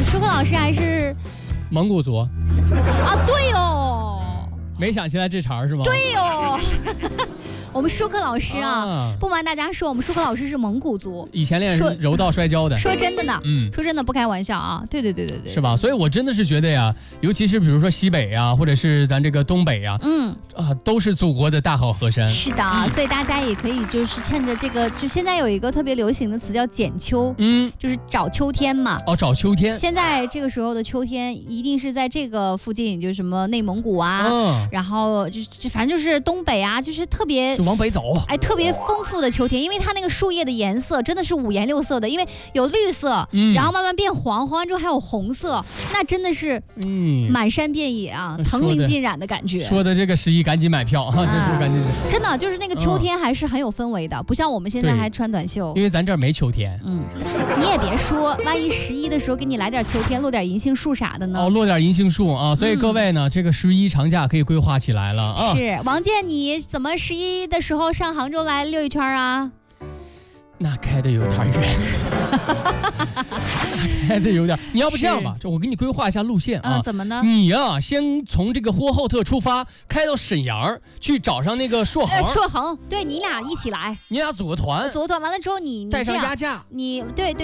舒克老师还是蒙古族啊，对哦， 没想起来这茬是吗？ 对哦。我们舒克老师啊，不瞒大家说，我们舒克老师是蒙古族， 以前练柔道摔跤的。 说真的呢，说真的不开玩笑啊，对， 是吧？所以我真的是觉得呀，尤其是比如说西北呀，或者是咱这个东北呀，都是祖国的大好河山。 是的，所以大家也可以就是趁着这个，就现在有一个特别流行的词叫剪秋，就是找秋天嘛。 哦，找秋天。 现在这个时候的秋天，一定是在这个附近，就是什么内蒙古啊，然后就反正就是东北啊，就是特别。 往北走， 哎，特别丰富的秋天，因为它那个树叶的颜色真的是五颜六色的，因为有绿色，然后慢慢变黄，黄完之后还有红色，那真的是满山遍野啊，层林尽染的感觉。 说的这个11赶紧买票啊，这是赶紧。 真的就是那个秋天还是很有氛围的，不像我们现在还穿短袖。 因为咱这儿没秋天。 你也别说，万一11的时候给你来点秋天，落点银杏树啥的呢？ 哦，落点银杏树啊，所以各位呢，这个11长假可以规划起来了啊。 是，王健，你怎么11的时候上杭州来溜一圈啊？ 那开的有点远，开的有点。你要不这样吧，我给你规划一下路线啊。 怎么呢？ 你呀，先从这个呼和浩特出发，开到沈阳，去找上那个硕恒。 硕恒，对你俩一起来， 你俩组个团， 完了之后你带上鸭架， 对。